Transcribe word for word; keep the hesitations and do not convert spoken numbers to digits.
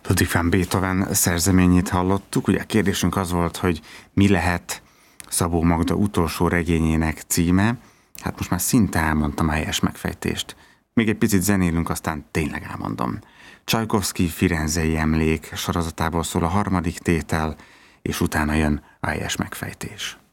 Ludwig van Beethoven szerzeményét hallottuk. Ugye a kérdésünk az volt, hogy mi lehet Szabó Magda utolsó regényének címe. Hát most már szinte elmondtam a helyes megfejtést. Még egy picit zenélünk, aztán tényleg elmondom. Csajkovszky Firenzei emlék sorozatából szól a harmadik tétel, és utána jön a helyes megfejtés.